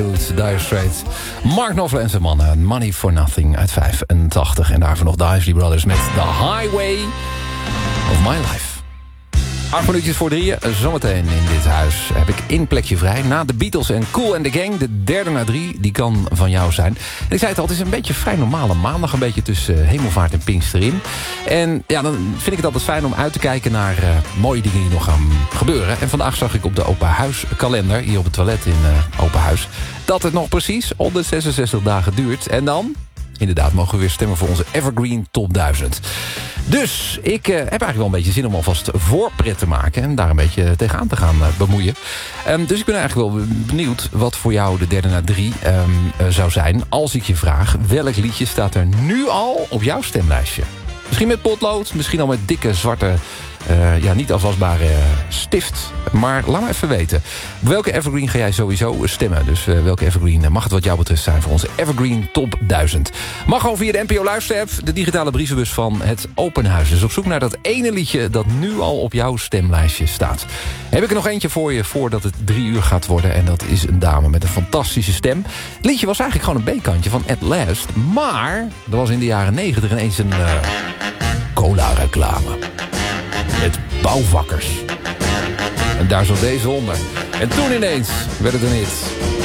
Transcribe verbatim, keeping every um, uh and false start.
Dire Straits. Mark Knopfler en zijn mannen. Money for Nothing uit vijfentachtig. En daarvoor nog de Isley Brothers met The Highway of My Life. Acht minuutjes voor drieën. Zometeen in dit huis heb ik één plekje vrij. Na de Beatles en Kool and the Gang. De derde na drie, die kan van jou zijn. En ik zei het al, het is een beetje vrij normale maandag. Een beetje tussen Hemelvaart en Pinkster in. En ja, dan vind ik het altijd fijn om uit te kijken naar uh, mooie dingen die nog gaan gebeuren. En vandaag zag ik op de Open Huis kalender, hier op het toilet in uh, Open Huis, dat het nog precies honderdzesenzestig dagen duurt. En dan, inderdaad, mogen we weer stemmen voor onze Evergreen Top duizend. Dus ik uh, heb eigenlijk wel een beetje zin om alvast voorpret te maken en daar een beetje tegenaan te gaan uh, bemoeien. Um, dus ik ben eigenlijk wel benieuwd wat voor jou de derde na drie um, uh, zou zijn. Als ik je vraag, welk liedje staat er nu al op jouw stemlijstje? Misschien met potlood, misschien al met dikke zwarte, uh, ja, niet afwasbare uh, stift. Maar laat me even weten. Op welke Evergreen ga jij sowieso stemmen? Dus uh, welke Evergreen mag het wat jou betreft zijn voor onze Evergreen Top duizend? Mag gewoon via de N P O Luister-app, de digitale brievenbus van het Open Huis. Dus op zoek naar dat ene liedje dat nu al op jouw stemlijstje staat. Heb ik er nog eentje voor je voordat het drie uur gaat worden. En dat is een dame met een fantastische stem. Het liedje was eigenlijk gewoon een B-kantje van At Last. Maar er was in de jaren negentig ineens een uh, cola-reclame. Met bouwvakkers. En daar zat deze onder. En toen ineens werd het een hit.